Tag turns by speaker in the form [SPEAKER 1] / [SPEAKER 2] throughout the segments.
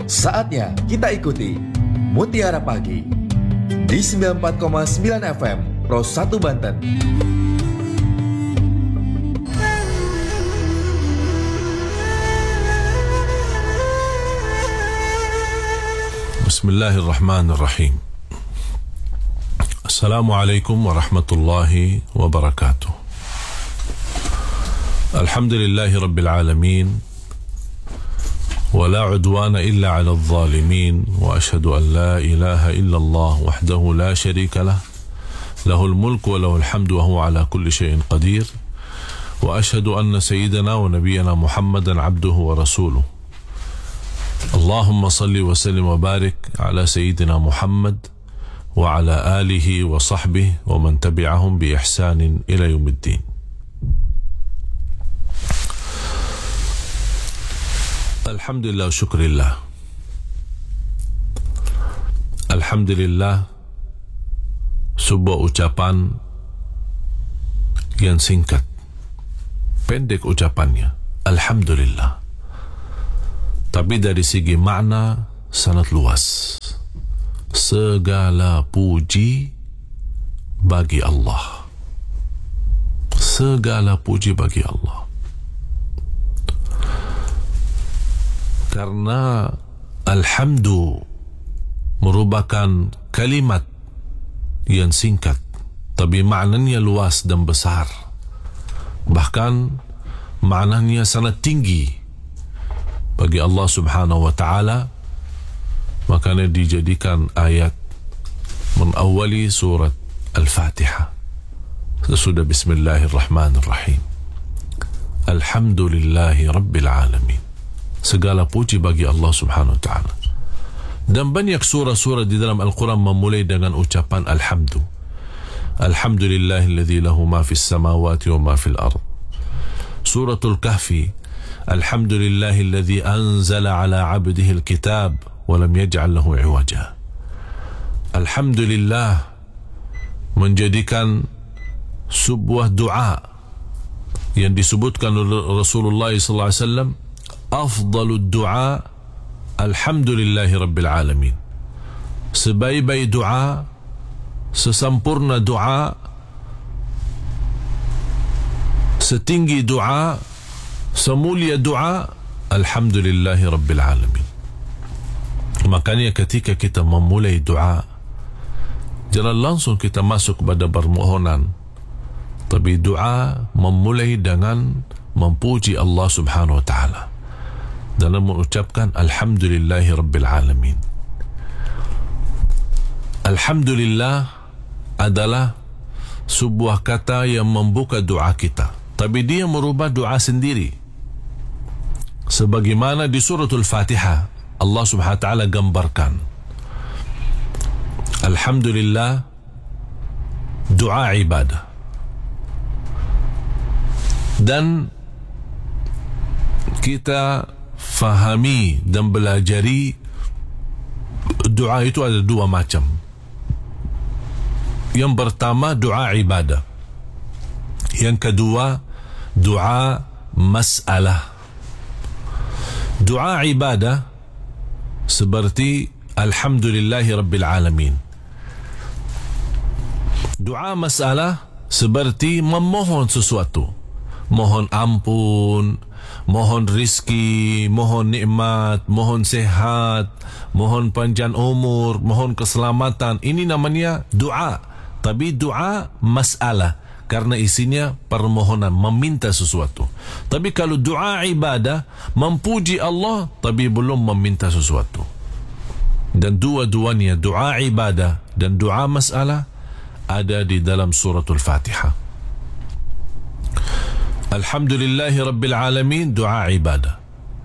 [SPEAKER 1] Saatnya kita ikuti Mutiara Pagi di 94,9 FM Pro 1 Banten.
[SPEAKER 2] Bismillahirrahmanirrahim. Assalamualaikum warahmatullahi wabarakatuh. Alhamdulillahi rabbil alamin. ولا عدوان إلا على الظالمين وأشهد أن لا إله إلا الله وحده لا شريك له له الملك وله الحمد وهو على كل شيء قدير وأشهد أن سيدنا ونبينا محمدا عبده ورسوله اللهم صل وسلم وبارك على سيدنا محمد وعلى آله وصحبه ومن تبعهم بإحسان إلى يوم الدين. Alhamdulillah, syukurillah. Alhamdulillah, sebuah ucapan yang singkat, pendek ucapannya, Alhamdulillah. Tapi dari segi makna sangat luas. Segala puji bagi Allah. Segala puji bagi Allah. Karena alhamdu merupakan kalimat yang singkat tapi maknanya luas dan besar, bahkan maknanya sangat tinggi bagi Allah subhanahu wa ta'ala. Makanya dijadikan ayat mengawali surat Al-Fatihah sesudah Bismillahirrahmanirrahim. Alhamdulillahi Rabbil Alamin. Segala puji bagi Allah subhanahu wa ta'ala. Dan banyak surah-surah di dalam Al-Quran memulai dengan ucapan Alhamdu. Alhamdulillahilladzi lahu ma fis samawati wa ma fil ard. Suratul Kahfi, Alhamdulillahilladzi anzala ala abdihi al-kitab wa lam yaj'al lahu iwaja. Alhamdulillah menjadikan sebuah doa yang disebutkan oleh Rasulullah sallallahu alaihi wasallam, afdalud du'a alhamdulillahi rabbil alamin. Sebaik-baik doa, sesempurna doa, setinggi doa, semulia doa, alhamdulillahi rabbil alamin. Makanya ketika kita memulai doa, jangan langsung kita masuk kepada permohonan, tapi doa memulai dengan memuji Allah subhanahu wa ta'ala dalam mengucapkan Alhamdulillahi Rabbil Alamin. Alhamdulillah adalah sebuah kata yang membuka doa kita, tapi dia merubah doa sendiri. Sebagaimana di suratul Fatihah Allah subhanahu wa ta'ala gambarkan Alhamdulillah doa ibadah, dan kita fahami dan belajari doa itu ada dua macam. Yang pertama doa ibadah, yang kedua doa masalah. Doa ibadah seperti Alhamdulillahi Rabbil Alamin. Doa masalah seperti memohon sesuatu, mohon ampun, mohon rizki, mohon nikmat, mohon sehat, mohon panjang umur, mohon keselamatan. Ini namanya doa, tapi doa masalah karena isinya permohonan, meminta sesuatu. Tapi kalau doa ibadah, memuji Allah tapi belum meminta sesuatu. Dan dua-duanya, doa ibadah dan doa masalah, ada di dalam suratul Fatihah. Alhamdulillahi Rabbil Alamin, doa ibadah.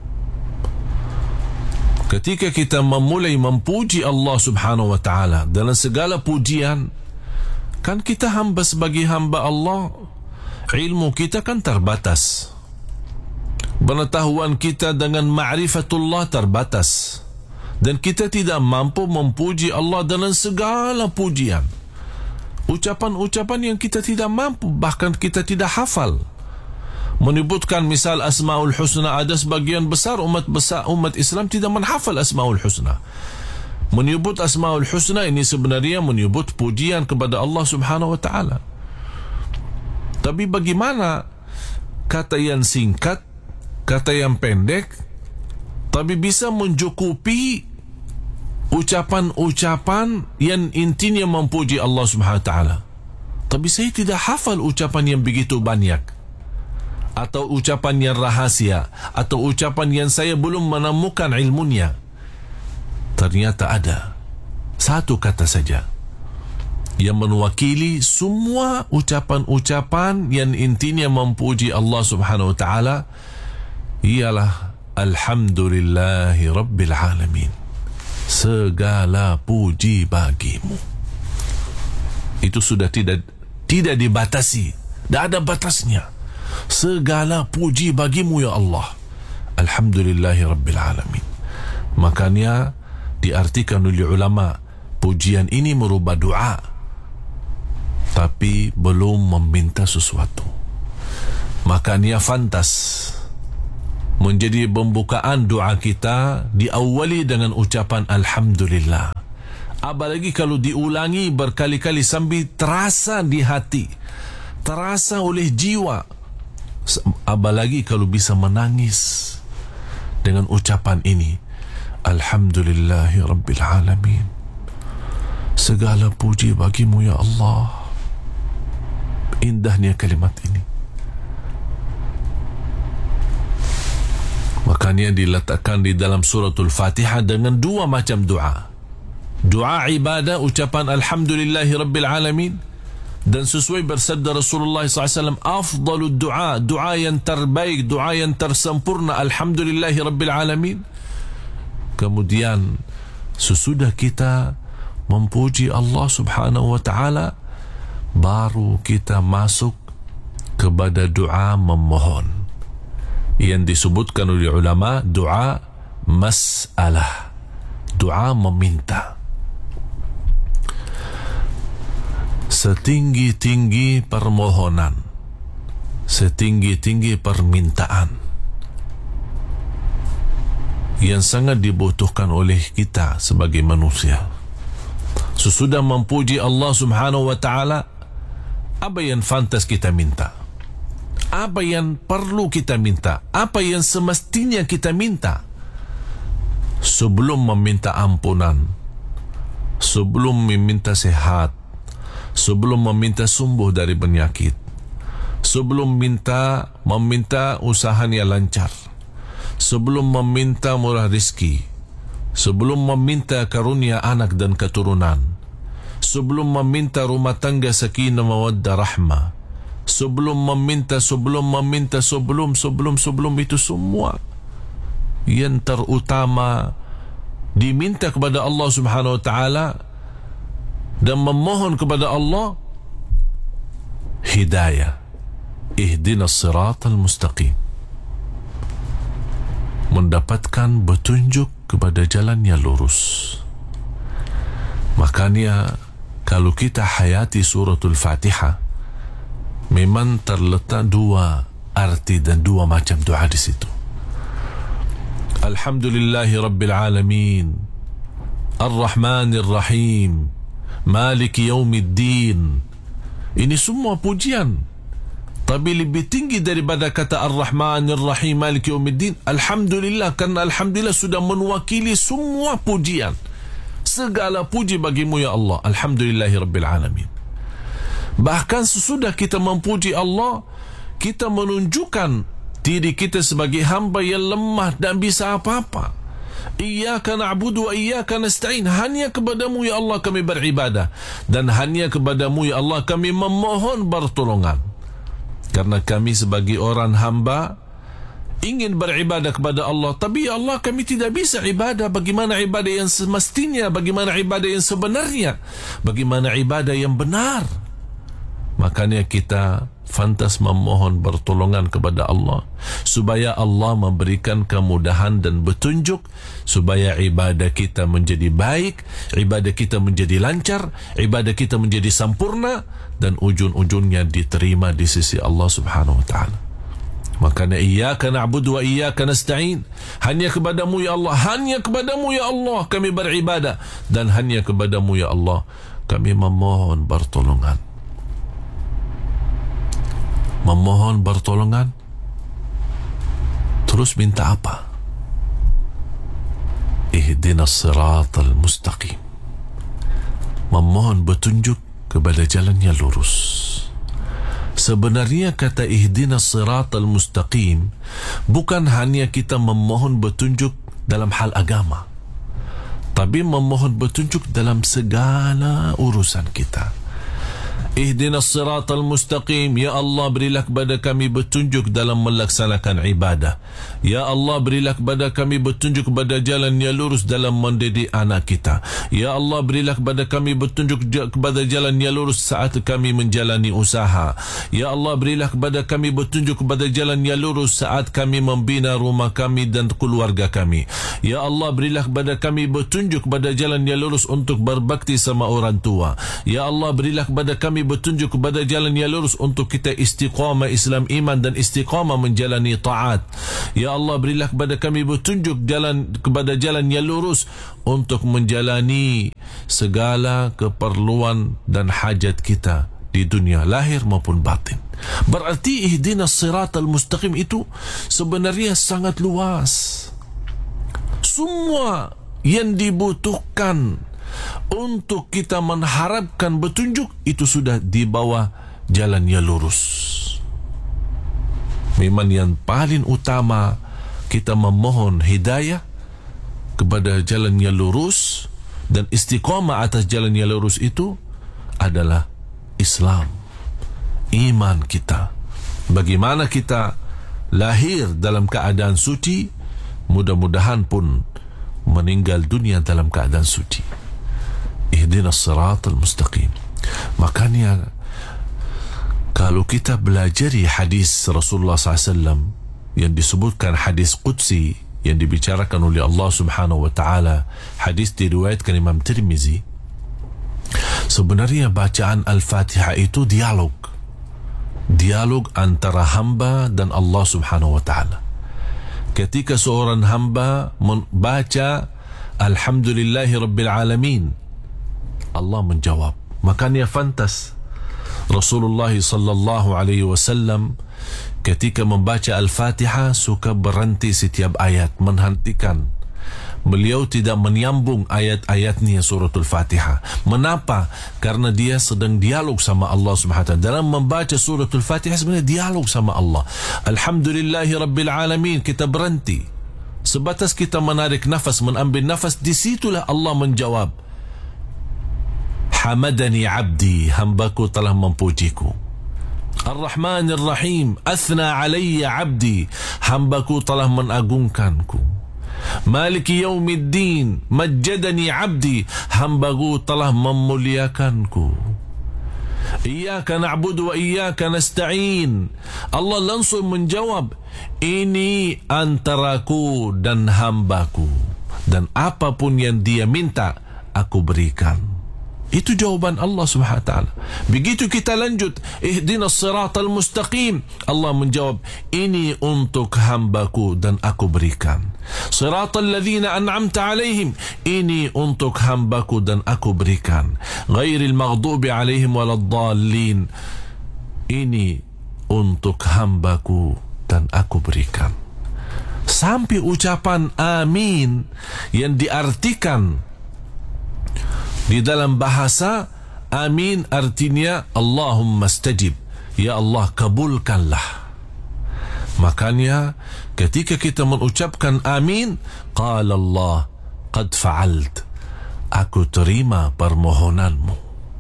[SPEAKER 2] Ketika kita memulai memuji Allah subhanahu wa ta'ala dalam segala pujian, kan kita hamba sebagai hamba Allah, ilmu kita kan terbatas, pengetahuan kita dengan ma'rifatullah terbatas, dan kita tidak mampu memuji Allah dengan segala pujian. Ucapan-ucapan yang kita tidak mampu, bahkan kita tidak hafal. Menyebutkan misal Asmaul Husna, ada sebagian besar umat Islam tidak menghafal Asmaul Husna. Menyebut Asmaul Husna ini sebenarnya menyebut pujian kepada Allah Subhanahu wa taala. Tapi bagaimana kata yang singkat, kata yang pendek, tapi bisa mencukupi ucapan-ucapan yang intinya memuji Allah Subhanahu wa taala. Tapi saya tidak hafal ucapan yang begitu banyak, atau ucapan yang rahasia, atau ucapan yang saya belum menemukan ilmunya. Ternyata ada satu kata saja yang mewakili semua ucapan-ucapan yang intinya memuji Allah Subhanahu wa taala, ialah Alhamdulillahi Rabbil Alamin. Segala puji bagimu. Itu sudah tidak dibatasi, tidak ada batasnya. Segala puji bagimu ya Allah. Alhamdulillahi Rabbil Alamin. Makanya diartikan oleh ulama, pujian ini merubah doa, tapi belum meminta sesuatu. Makanya fantas menjadi pembukaan doa kita diawali dengan ucapan Alhamdulillah. Apalagi kalau diulangi berkali-kali sambil terasa di hati, terasa oleh jiwa. Apalagi kalau bisa menangis dengan ucapan ini, Alhamdulillahi Rabbil Alamin. Segala puji bagimu ya Allah. Indahnya kalimat ini. Makanya diletakkan di dalam suratul Fatihah dengan dua macam doa. Doa ibadah, ucapan Alhamdulillahi Rabbil Alamin, dan sesuai bersabda Rasulullah SAW, afdalud doa, doa yang terbaik, doa yang tersempurna, Alhamdulillahi Rabbil Alamin. Kemudian sesudah kita memuji Allah Subhanahu wa taala, baru kita masuk kepada doa memohon yang disebutkan oleh ulama doa mas'alah, doa meminta. Setinggi-tinggi permohonan, setinggi-tinggi permintaan yang sangat dibutuhkan oleh kita sebagai manusia. Sesudah memuji Allah Subhanahu wa taala, apa yang pantas kita minta? Apa yang perlu kita minta? Apa yang semestinya kita minta? Sebelum meminta ampunan, sebelum meminta sehat, sebelum meminta sembuh dari penyakit, sebelum meminta usahanya lancar, sebelum meminta murah rezeki, sebelum meminta karunia anak dan keturunan, sebelum meminta rumah tangga sakinah mawaddah rahmah, sebelum itu semua yang terutama diminta kepada Allah Subhanahu wa taala dan memohon kepada Allah hidayah, ihdinas siratal mustaqim, mendapatkan petunjuk kepada jalan yang lurus. Makanya kalau kita hayati suratul Fatihah, memang terletak dua arti dan dua macam doa di situ. Alhamdulillahi Rabbil Alamin, Ar-Rahmanir Rahim, Maliki Yaumiddin. Ini semua pujian, tapi lebih tinggi daripada kata Ar-Rahmanir Rahim, Maliki Yaumiddin, Alhamdulillah, karena Alhamdulillah sudah mewakili semua pujian. Segala puji bagimu ya Allah, Alhamdulillahi Rabbil Alamin. Bahkan sesudah kita memuji Allah, kita menunjukkan diri kita sebagai hamba yang lemah dan bisa apa-apa. Iyyaka na'budu wa iyyaka nasta'in. Hanya kepadamu ya Allah kami beribadah, dan hanya kepadamu ya Allah kami memohon pertolongan. Karena kami sebagai orang hamba ingin beribadah kepada Allah, tapi ya Allah kami tidak bisa ibadah. Bagaimana ibadah yang semestinya? Bagaimana ibadah yang sebenarnya? Bagaimana ibadah yang benar? Makanya kita pantas memohon pertolongan kepada Allah, supaya Allah memberikan kemudahan dan petunjuk, supaya ibadah kita menjadi baik, ibadah kita menjadi lancar, ibadah kita menjadi sempurna, dan ujung-ujungnya diterima di sisi Allah Subhanahu wa ta'ala. Makanya iyyaka na'budu wa iyyaka nasta'in. Hanya kepadamu ya Allah, hanya kepadamu ya Allah kami beribadah, dan hanya kepadamu ya Allah kami memohon pertolongan. Memohon pertolongan, terus minta apa? Ihdinas siratal mustaqim. Memohon petunjuk kepada jalan yang lurus. Sebenarnya kata ihdinas siratal mustaqim bukan hanya kita memohon petunjuk dalam hal agama, tapi memohon petunjuk dalam segala urusan kita. Ihdinas siratal mustaqim, ya Allah berilah kepada kami petunjuk dalam melaksanakan ibadah. Ya Allah berilah kepada kami petunjuk kepada jalan yang lurus dalam mendidik anak kita. Ya Allah berilah kepada kami petunjuk kepada jalan yang lurus saat kami menjalani usaha. Ya Allah berilah kepada kami petunjuk kepada jalan yang lurus saat kami membina rumah kami dan keluarga kami. Ya Allah berilah kepada kami petunjuk kepada jalan yang lurus untuk berbakti sama orang tua. Ya Allah berilah kepada kami petunjuk kepada jalan yang lurus untuk kita istiqamah Islam iman dan istiqamah menjalani taat. Ya Allah berilah kepada kami petunjuk kepada jalan yang lurus untuk menjalani segala keperluan dan hajat kita di dunia lahir maupun batin. Berarti ihdinas siratal mustaqim itu sebenarnya sangat luas. Semua yang dibutuhkan untuk kita mengharapkan petunjuk itu sudah di bawah jalan yang lurus. Memang yang paling utama kita memohon hidayah kepada jalan yang lurus dan istiqamah atas jalan yang lurus itu adalah Islam, iman kita. Bagaimana kita lahir dalam keadaan suci, mudah-mudahan pun meninggal dunia dalam keadaan suci. Ihdinas siratal mustaqim. Makanya kalau kita belajari hadis Rasulullah SAW yang disebutkan hadis Qudsi yang dibicarakan oleh Allah Subhanahu wa Ta'ala, hadis diriwayatkan Imam Tirmizi, sebenarnya bacaan Al-Fatihah itu dialog antara hamba dan Allah Subhanahu wa Ta'ala. Ketika seorang hamba membaca Alhamdulillahi Rabbil Alamin, Allah menjawab. Makanya fantas Rasulullah sallallahu alaihi wasallam ketika membaca Al-Fatihah suka berhenti setiap ayat, menghentikan. Beliau tidak menyambung ayat-ayatnya suratul Fatihah. Mengapa? Karena dia sedang dialog sama Allah Subhanahu wa taala. Dalam membaca suratul Fatihah sebenarnya dialog sama Allah. Alhamdulillahi Rabbil Alamin, kita berhenti. Sebatas kita menarik nafas, mengambil nafas, di situlah Allah menjawab. Hamadani abdi, hambaku telah memujiku. Ar-Rahman Ar-Rahim, athna alayya abdi, hambaku telah mengagungkanku. Maliki yaumiddin, majjadani abdi, hambaku telah memuliakanku. Iyyaka na'budu wa iyyaka nasta'in, Allah langsung menjawab, ini antaraku dan hambaku, dan apapun yang dia minta aku berikan. Itu jawaban Allah Subhanahu wa taala. Begitu kita lanjut, ihdinas siratal mustaqim, Allah menjawab, ini untuk hambaku dan aku berikan. Siratal ladzina an'amta alaihim, ini untuk hambaku dan aku berikan. Ghairil maghdubi alaihim waladdallin, ini untuk hambaku dan aku berikan. Sampai ucapan amin yang diartikan di dalam bahasa amin artinya Allahumma stajib, ya Allah kabulkanlah. Makanya ketika kita mengucapkan amin, qala Allah qad fa'alt, aku terima permohonanmu.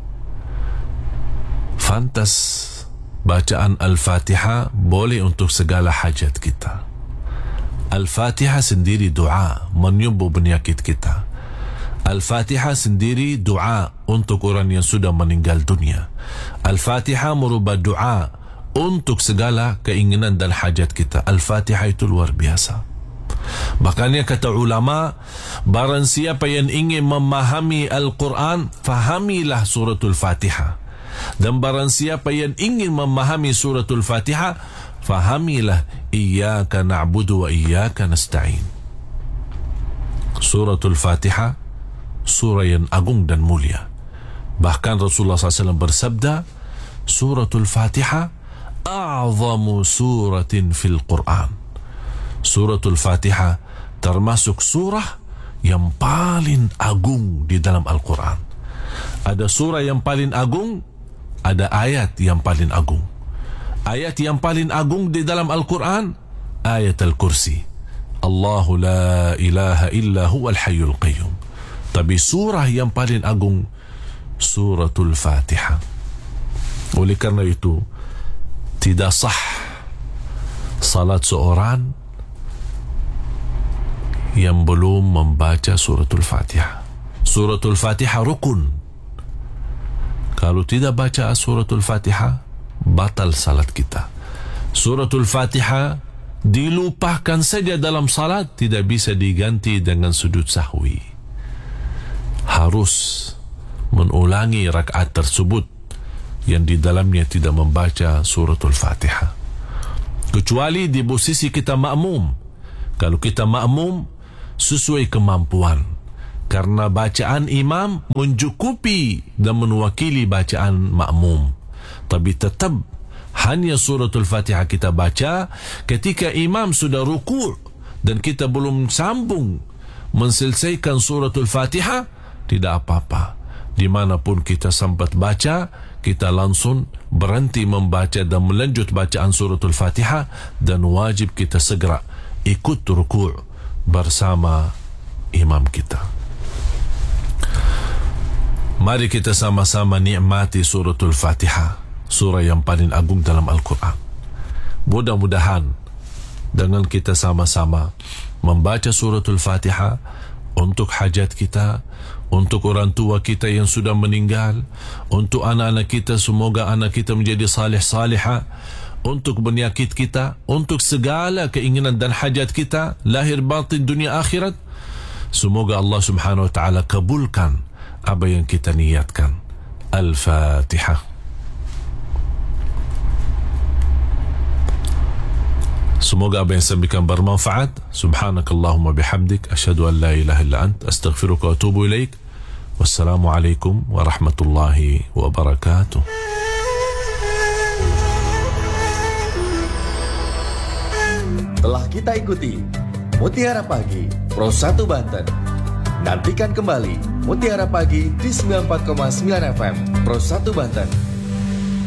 [SPEAKER 2] Fantas bacaan Al-Fatihah boleh untuk segala hajat kita. Al-Fatihah sendiri doa menyembuh penyakit kita. Al-Fatihah sendiri doa untuk orang yang sudah meninggal dunia. Al-Fatihah merubah doa untuk segala keinginan dan hajat kita. Al-Fatihah itu luar biasa. Makanya kata ulama, barang siapa yang ingin memahami Al-Quran, fahamilah suratul Fatihah. Dan barang siapa yang ingin memahami suratul Fatihah, fahamilah iyyaka na'budu wa iyyaka nasta'in. Suratul Fatihah surah yang agung dan mulia. Bahkan Rasulullah SAW bersabda, Suratul Fatihah a'zamu suratin fil Quran. Suratul Fatihah termasuk surah yang paling agung di dalam Al-Quran. Ada surah yang paling agung, ada ayat yang paling agung. Ayat yang paling agung di dalam Al-Quran, ayat Al-Kursi. Allahu la ilaha illa huwal hayyul qayyum. Tapi surah yang paling agung, Suratul Fatihah. Oleh karena itu, tidak sah salat seorang yang belum membaca Suratul Fatihah. Suratul Fatihah rukun. Kalau tidak baca Suratul Fatihah, batal salat kita. Suratul Fatihah dilupakan saja dalam salat, tidak bisa diganti dengan sujud sahwi. Harus mengulangi rakaat tersebut yang di dalamnya tidak membaca Suratul Fatihah. Kecuali di posisi kita makmum. Kalau kita makmum, sesuai kemampuan. Karena bacaan imam mencukupi dan menwakili bacaan makmum. Tapi tetap hanya Suratul Fatihah kita baca ketika imam sudah ruku' dan kita belum sambung menselesaikan Suratul Fatihah, tidak apa-apa. Dimanapun kita sempat baca, kita langsung berhenti membaca dan melanjut bacaan Suratul Fatihah, dan wajib kita segera ikut ruku' bersama imam kita. Mari kita sama-sama nikmati Suratul Fatihah, surah yang paling agung dalam Al-Quran. Mudah-mudahan dengan kita sama-sama membaca Suratul Fatihah untuk hajat kita, untuk orang tua kita yang sudah meninggal, untuk anak-anak kita, semoga anak kita menjadi salih-salihah, untuk penyakit kita, untuk segala keinginan dan hajat kita, lahir batin dunia akhirat. Semoga Allah Subhanahu wa ta'ala kabulkan apa yang kita niatkan. Al-Fatihah. Semoga apa yang saya sampaikan bermanfaat. Subhanakallahumma bihamdik, asyhadu an la ilaha illa ant, astaghfiruka wa atubu ilaik. Wassalamualaikum warahmatullahi wabarakatuh.
[SPEAKER 1] Telah kita ikuti Mutiara Pagi Pro 1 Banten. Nantikan kembali Mutiara Pagi di 94,9 FM Pro 1 Banten.